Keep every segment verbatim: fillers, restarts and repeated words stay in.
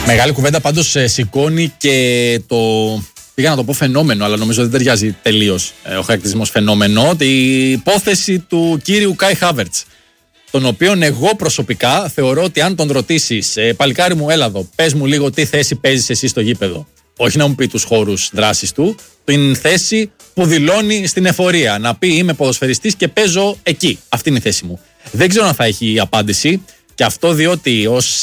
Μεγάλη κουβέντα πάντως σηκώνει και το. Πήγα να το πω φαινόμενο, αλλά νομίζω δεν ταιριάζει τελείως ο χαρακτηρισμός φαινόμενο. Η υπόθεση του κύριου Κάι Χάβερτς. Τον οποίον εγώ προσωπικά θεωρώ ότι αν τον ρωτήσεις, ε, παλικάρι μου, έλα εδώ, πες μου λίγο τι θέση παίζεις εσύ στο γήπεδο. Όχι να μου πει τους χώρους δράσης του, την θέση που δηλώνει στην εφορία. Να πει είμαι ποδοσφαιριστής και παίζω εκεί. Αυτή είναι η θέση μου. Δεν ξέρω αν θα έχει απάντηση. Και αυτό διότι ως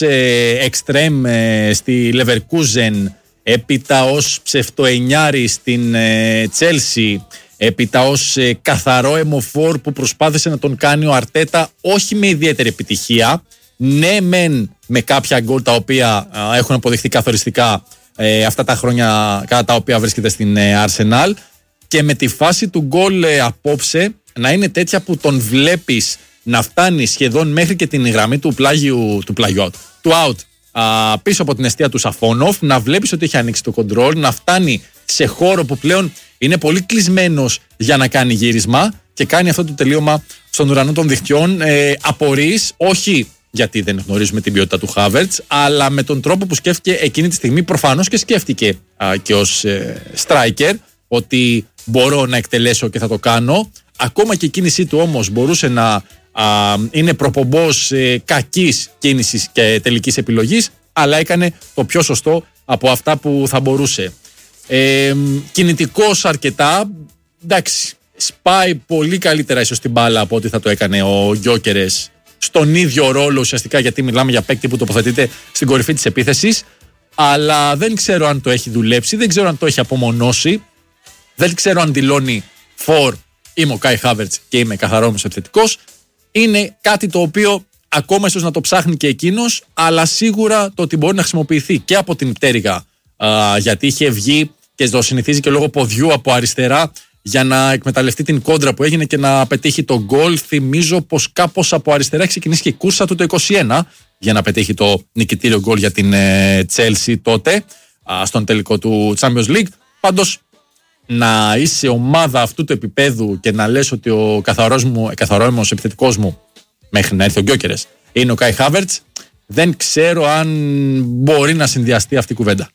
εξτρέμ ε, ε, στη Leverkusen, έπειτα ως ψευτοενιάρη στην Τσέλσι, ε, έπειτα ως ε, καθαρό αιμοφόρ που προσπάθησε να τον κάνει ο Αρτέτα, όχι με ιδιαίτερη επιτυχία. Ναι, μεν με κάποια γκολ τα οποία ε, έχουν αποδειχθεί καθοριστικά ε, αυτά τα χρόνια κατά τα οποία βρίσκεται στην ε, Arsenal, και με τη φάση του γκολ ε, απόψε να είναι τέτοια που τον βλέπεις να φτάνει σχεδόν μέχρι και την γραμμή του πλάγιου, του πλάγιου out, του out, α, πίσω από την εστία του Σαφόνοφ, να βλέπεις ότι έχει ανοίξει το κοντρόλ, να φτάνει σε χώρο που πλέον είναι πολύ κλεισμένος για να κάνει γύρισμα και κάνει αυτό το τελείωμα στον ουρανό των δικτυών. Ε, απορείς, όχι γιατί δεν γνωρίζουμε την ποιότητα του Χάβερτς, αλλά με τον τρόπο που σκέφτηκε εκείνη τη στιγμή, προφανώς και σκέφτηκε α, και ως ε, striker, ότι μπορώ να εκτελέσω και θα το κάνω. Ακόμα και η κίνησή του όμως μπορούσε να α, είναι προπομπός ε, κακής κίνησης και τελικής επιλογής, αλλά έκανε το πιο σωστό από αυτά που θα μπορούσε. Ε, κινητικός αρκετά, εντάξει, σπάει πολύ καλύτερα ίσως την μπάλα από ό,τι θα το έκανε ο Γκιόκερες στον ίδιο ρόλο ουσιαστικά, γιατί μιλάμε για παίκτη που τοποθετείται στην κορυφή της επίθεσης, αλλά δεν ξέρω αν το έχει δουλέψει, δεν ξέρω αν το έχει απομονώσει, δεν ξέρω αν δηλώνει φορ, είμαι ο Κάι Χάβερτς και είμαι καθαρός επιθετικός. Είναι κάτι το οποίο ακόμα ίσως να το ψάχνει και εκείνος, αλλά σίγουρα το ότι μπορεί να χρησιμοποιηθεί και από την πτέρυγα, α, γιατί είχε βγει και το συνηθίζει και λόγω ποδιού από αριστερά για να εκμεταλλευτεί την κόντρα που έγινε και να πετύχει το γκολ. Θυμίζω πως κάπως από αριστερά έχει ξεκινήσει και η κούρσα του το είκοσι ένα για να πετύχει το νικητήριο γκολ για την Chelsea τότε, α, στον τελικό του Champions League. Πάντως, να είσαι ομάδα αυτού του επίπεδου και να λες ότι ο καθαρός μου, καθαρός επιθετικός μου, μέχρι να έρθει ο Γκιόκερες, είναι ο Κάι Χάβερτς, δεν ξέρω αν μπορεί να συνδυαστεί αυτή η κουβέντα.